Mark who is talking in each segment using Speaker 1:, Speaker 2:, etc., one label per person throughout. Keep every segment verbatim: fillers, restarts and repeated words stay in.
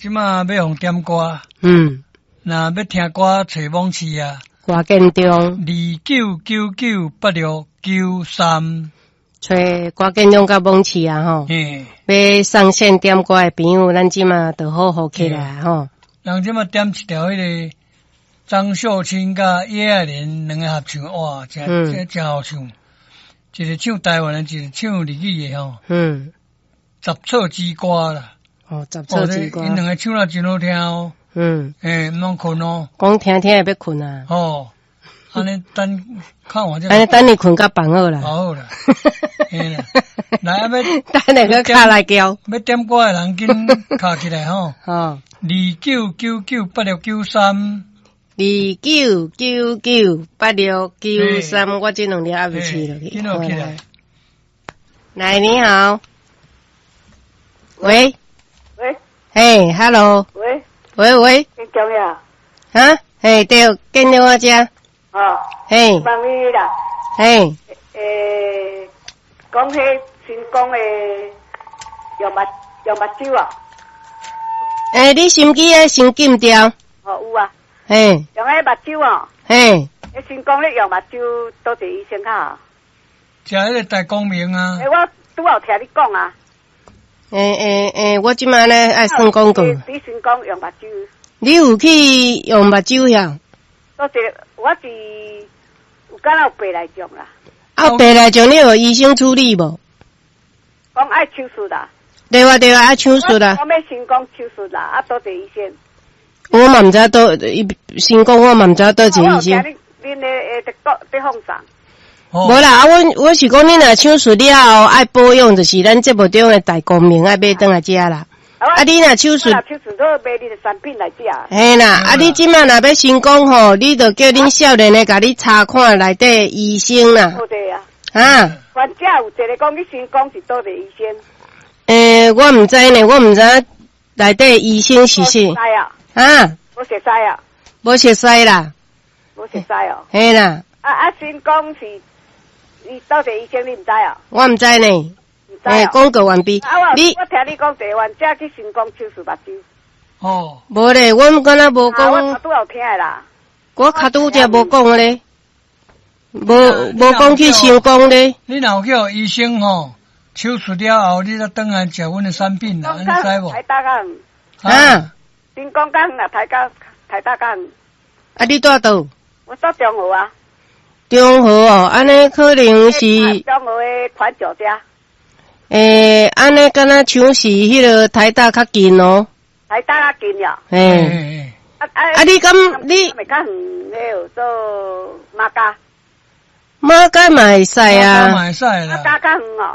Speaker 1: 即马要用点歌，
Speaker 2: 嗯，
Speaker 1: 若要听歌找网市啊，
Speaker 2: 华建中
Speaker 1: 二九九九八六九三，
Speaker 2: 找华建中甲蒙市啊吼，
Speaker 1: 嘿，
Speaker 2: 要上线点歌的朋友，咱即马就好好起来吼。
Speaker 1: 人即马点一条迄个张秀清甲叶爱莲两个合唱，哇，真
Speaker 2: 嗯
Speaker 1: 真真好唱，一个唱台湾的，一个唱日语的吼，
Speaker 2: 嗯，
Speaker 1: 十错之歌啦。
Speaker 2: 哦，十错之歌，
Speaker 1: 因两个唱了真好听哦。
Speaker 2: 嗯，
Speaker 1: 诶，毋通困哦。
Speaker 2: 讲听听会要困啊。
Speaker 1: 哦，安尼等看完这。
Speaker 2: 安尼等你困甲放好啦。
Speaker 1: 好啦。嘿啦，来啊要
Speaker 2: 等下个卡来叫。
Speaker 1: 要点歌的人紧卡起来吼。
Speaker 2: 哦。
Speaker 1: 二九九九八六九三。
Speaker 2: 二九九九八六九三，我这两条还没去落去。
Speaker 1: 紧落起来。
Speaker 2: 来，你好。喂。
Speaker 3: 喂。
Speaker 2: 嘿 ，hello。
Speaker 3: 喂。
Speaker 2: 喂喂。
Speaker 3: 你讲呀？
Speaker 2: 啊？嘿，对，见到我遮。
Speaker 3: 哦。
Speaker 2: 嘿。
Speaker 3: 帮你啦。
Speaker 2: 嘿。
Speaker 3: 诶，讲迄新讲诶，用目用目睭啊。
Speaker 2: 诶，你心机要先禁掉。
Speaker 3: 哦，有啊。
Speaker 2: 嘿。
Speaker 3: 用迄目睭哦。
Speaker 2: 嘿。
Speaker 3: 迄新讲咧用目睭，倒一医生较好。
Speaker 1: 食迄个大光明啊。
Speaker 3: 诶，我拄好听你讲啊。
Speaker 2: 诶诶诶，我即摆咧爱算广告。
Speaker 3: 你新讲用目睭。
Speaker 2: 你有去用目睭遐？
Speaker 3: 倒一，我是有敢若有白内障啦。
Speaker 2: 啊，白内障你有医生处理无？
Speaker 3: 讲爱手术啦。
Speaker 2: 对啊对啊，爱手术啦。
Speaker 3: 我要先讲手术啦，啊，倒一医生。
Speaker 2: 我嘛毋知倒，先讲我嘛毋知倒一医生。
Speaker 3: 我听你恁诶诶，在在放上。
Speaker 2: 无啦，啊，我我是讲你若手术了后爱保养，就是咱节目中诶大光明爱买转来食啦。啊，你若手术，
Speaker 3: 手术都买你的产品来食。
Speaker 2: 嘿啦，啊，你即摆若要先讲吼，你着叫恁少年诶，甲你查看内底医生啦。
Speaker 3: 好对啊。
Speaker 2: 啊。
Speaker 3: 患者有一个讲，你先讲是倒一个医生。
Speaker 2: 诶，我毋知呢，我毋知内底医生是谁。
Speaker 3: 熟悉啊。
Speaker 2: 啊。
Speaker 3: 无熟悉啊。
Speaker 2: 无熟悉啦。
Speaker 3: 无熟悉哦。
Speaker 2: 嘿啦。
Speaker 3: 啊啊，先讲是。你倒一个医生，你毋知啊？
Speaker 2: 我毋知呢。诶，广告完毕。
Speaker 3: 啊，我你我听你讲，第患者去成功手术目睭。
Speaker 1: 哦。
Speaker 2: 无咧，我敢若无讲。
Speaker 3: 我拄有听诶啦。
Speaker 2: 我卡拄则无讲咧，无无讲去成功咧。
Speaker 1: 你若有叫医生吼手术了后，你再转来食阮诶产品啦，你知无？
Speaker 3: 台大港。
Speaker 2: 啊。
Speaker 3: 成功港啦，台大台大港。
Speaker 2: 啊，你住倒？
Speaker 3: 我住中和啊。
Speaker 2: 中和哦，安尼可能是
Speaker 3: 中和诶款酒家。
Speaker 2: 诶，安尼敢若像是迄个台大较近哦。
Speaker 3: 台大较近呀。
Speaker 2: 诶。
Speaker 3: 啊啊！
Speaker 2: 啊，你敢你？
Speaker 3: 咪较远咧，做马家。
Speaker 2: 马家嘛会使啊。
Speaker 1: 马家嘛会使啦。
Speaker 3: 马家较远哦。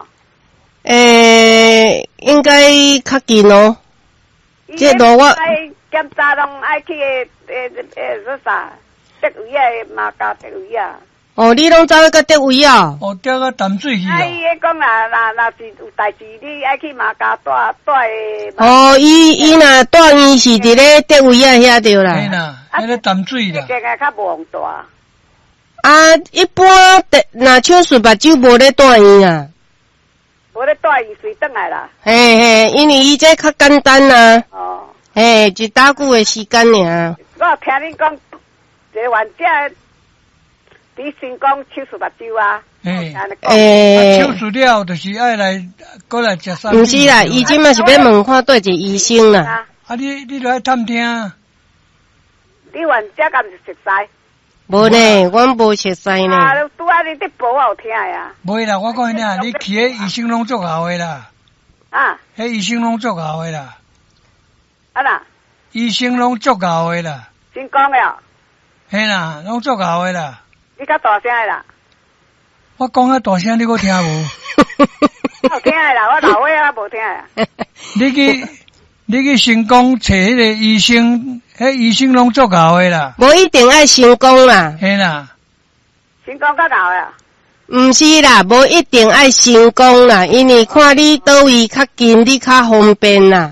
Speaker 2: 诶，应该较近哦。这路我。
Speaker 3: 爱检查拢爱去诶诶诶，说啥？德维啊，马家德维啊。
Speaker 2: 哦，你拢走去到德位啊？
Speaker 1: 哦，调到淡水去啊。
Speaker 3: 啊，伊迄讲啦，若若是有代志，你爱去马家带带诶。
Speaker 2: 哦，伊伊若带院是伫咧德位啊遐着啦。
Speaker 1: 嘿啦，迄个淡水啦。
Speaker 3: 个个较无大。
Speaker 2: 啊，一般的若手术目睭无咧带院啊。
Speaker 3: 无咧带院随转来啦。
Speaker 2: 嘿嘿，因为伊这较简单啊。
Speaker 3: 哦。
Speaker 2: 嘿，一打久诶时间尔。
Speaker 3: 我听你讲，一个患者。你先讲手术目睭啊？
Speaker 1: 诶，
Speaker 2: 诶，
Speaker 1: 手术了就是爱来过来食啥？
Speaker 2: 毋是啦，伊即嘛是要问看对一个医生啦。
Speaker 1: 啊，你你来探听。
Speaker 3: 你患者敢是熟悉？
Speaker 2: 无呢，阮无熟悉呢。
Speaker 3: 啊，拄啊，你伫播好听呀。
Speaker 1: 袂啦，我讲你啊，你去迄医生拢足好诶啦。
Speaker 3: 啊？
Speaker 1: 迄医生拢足好诶啦。
Speaker 3: 啊啦？
Speaker 1: 医生拢足好诶啦。
Speaker 3: 先讲了。
Speaker 1: 嘿啦，拢足好诶啦。
Speaker 3: 你较大声诶啦！
Speaker 1: 我讲啊大声，你搁听无？
Speaker 3: 我听诶啦，我老话啊无听诶。
Speaker 1: 你去你去成功找迄个医生，迄医生拢足够诶啦。
Speaker 2: 无一定爱成功啦。
Speaker 1: 嘿啦。
Speaker 3: 成功较够啦。
Speaker 2: 毋是啦，无一定爱成功啦，因为看你倒位较近，你较方便啦。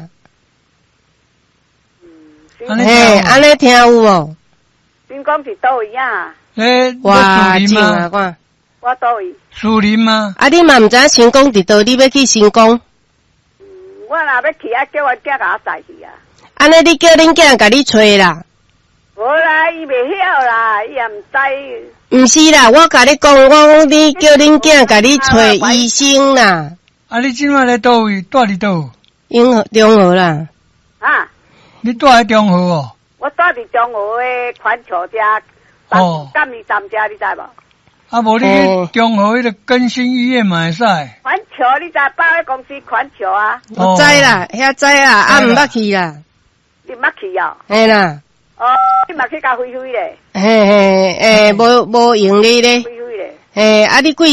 Speaker 3: 嗯。
Speaker 2: 嘿，安尼听有无？
Speaker 3: 成功是倒位啊？
Speaker 1: 诶，
Speaker 2: 哇，近啊，看。
Speaker 3: 我倒位。
Speaker 1: 树林吗？
Speaker 2: 啊，你嘛毋知成功伫倒，你要去成功？
Speaker 3: 嗯，我若要去，啊叫我囝甲我载去啊。
Speaker 2: 安尼你叫恁囝甲你找啦？
Speaker 3: 无啦，伊袂晓啦，伊也毋知。
Speaker 2: 毋是啦，我甲你讲，我讲你叫恁囝甲你找医生啦。
Speaker 1: 啊，你今晚来倒位？住伫倒？
Speaker 2: 永和中和啦。
Speaker 3: 啊？
Speaker 1: 你住喺中和哦？
Speaker 3: 我住伫中和诶环球遮，
Speaker 1: 哦，
Speaker 3: 干咪站遮，你知无？
Speaker 1: 啊，无你去中和迄个更新医院嘛会使。
Speaker 3: 环球，你知百货公司环球啊？
Speaker 2: 我知啦，遐知啦，啊毋捌去啦。
Speaker 3: 你捌去哦？
Speaker 2: 嘿啦。
Speaker 3: 哦，你嘛去甲飞飞咧？
Speaker 2: 嘿嘿，诶，无无盈利咧。
Speaker 3: 飞飞咧？
Speaker 2: 嘿，啊，你几